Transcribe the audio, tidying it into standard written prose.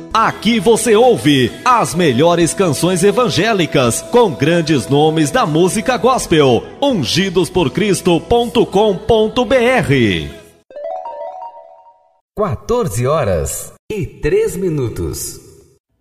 Aqui você ouve as melhores canções evangélicas com grandes nomes da música gospel. ungidosporcristo.com.br. 14 horas e 3 minutos.